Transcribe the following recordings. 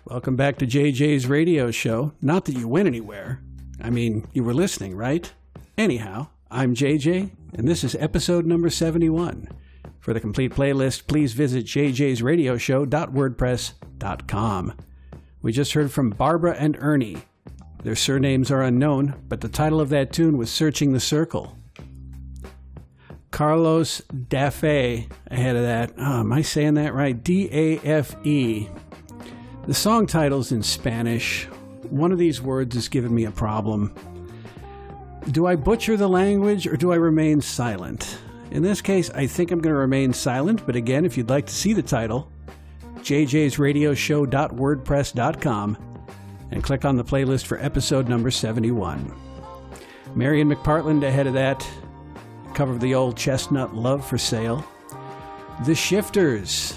Welcome back to JJ's radio show. Not that you went anywhere. I mean, you were listening, right? Anyhow, I'm JJ, and this is episode number 71. For the complete playlist, please visit jjsradioshow.wordpress.com. We just heard from Barbara and Ernie. Their surnames are unknown, but the title of that tune was Searching the Circle. Carlos Dafe ahead of that. Oh, am I saying that right? D-A-F-E. The song title's in Spanish. One of these words is giving me a problem. Do I butcher the language or do I remain silent? In this case, I think I'm going to remain silent, but again, if you'd like to see the title, jjsradioshow.wordpress.com and click on the playlist for episode number 71. Marion McPartland ahead of that. Cover of the old Chestnut Love for Sale. The Shifters.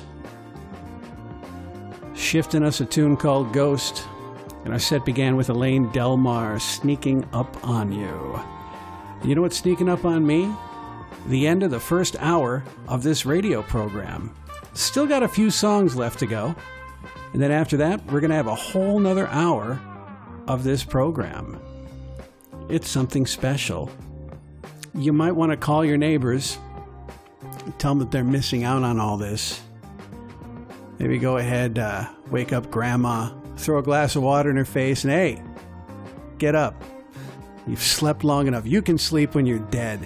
Shifting us a tune called Ghost. And our set began with Elaine Delmar, Sneaking Up on You. You know what's sneaking up on me? The end of the first hour of this radio program. Still got a few songs left to go. And then after that, we're going to have a whole nother hour of this program. It's something special. You might want to call your neighbors, tell them that they're missing out on all this. Maybe go ahead, wake up Grandma, throw a glass of water in her face, and hey, get up. You've slept long enough. You can sleep when you're dead.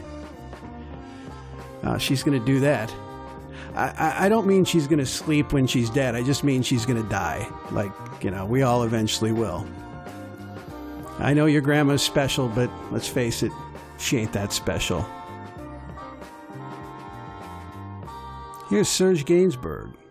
She's going to do that. I don't mean she's going to sleep when she's dead. I just mean she's going to die. Like, you know, we all eventually will. I know your grandma's special, but let's face it, she ain't that special. Here's Serge Gainsbourg.